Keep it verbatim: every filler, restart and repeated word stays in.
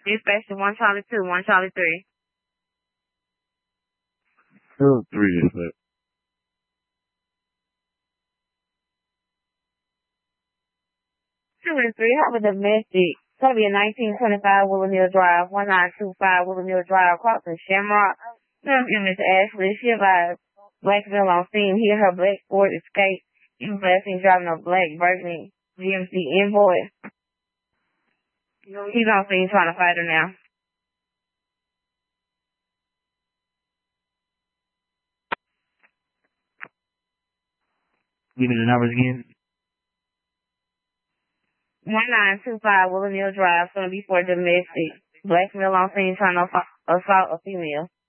Dispatch to one Charlie two, one Charlie three. Two, three, dispatch. Two and three, have a domestic. It's going to be a nineteen twenty-five Willow Mill Drive, one nine two five Willow Mill Drive, crossing Shamrock. Some image Ashley, she advised black male on scene. He and her black Ford Escape. He was last seen driving a black Burgundy G M C Envoy. He's on scene trying to fight her now. Give me the numbers again. one nine two five Willow Mill Drive, going to be for domestic. Black male on scene trying to assault a female.